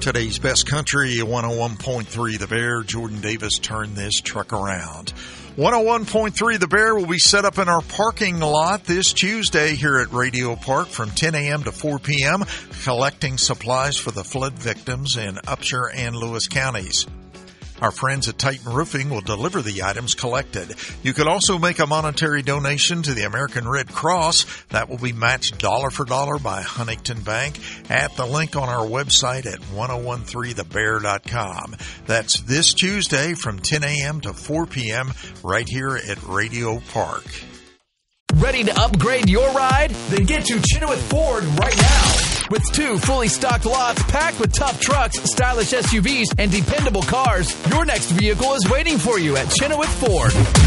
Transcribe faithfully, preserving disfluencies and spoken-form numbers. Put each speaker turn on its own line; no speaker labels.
Today's Best Country, one oh one point three The Bear. Jordan Davis turned this truck around. one oh one point three The Bear will be set up in our parking lot this Tuesday here at Radio Park from ten a.m. to four p.m., collecting supplies for the flood victims in Upshur and Lewis counties. Our friends at Titan Roofing will deliver the items collected. You can also make a monetary donation to the American Red Cross. That will be matched dollar for dollar by Huntington Bank at the link on our website at ten thirteen the bear dot com. That's this Tuesday from ten a.m. to four p.m. right here at Radio Park.
Ready to upgrade your ride? Then get to Chenoweth Ford right now. With two fully stocked lots packed with tough trucks, stylish S U Vs, and dependable cars, your next vehicle is waiting for you at Chenoweth Ford.